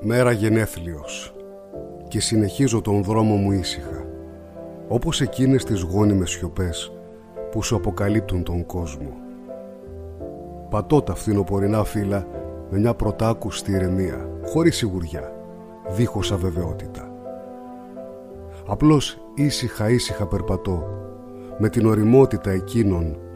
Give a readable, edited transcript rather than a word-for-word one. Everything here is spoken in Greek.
Μέρα γενέθλιος και συνεχίζω τον δρόμο μου ήσυχα, όπως εκείνες τις γόνιμες σιωπές που σου αποκαλύπτουν τον κόσμο. Πατώ τα φθινοπορεινά φύλλα με μια πρωτάκουστη ηρεμία, χωρίς σιγουριά, δίχως αβεβαιότητα. Απλώς ήσυχα περπατώ, με την ωριμότητα εκείνων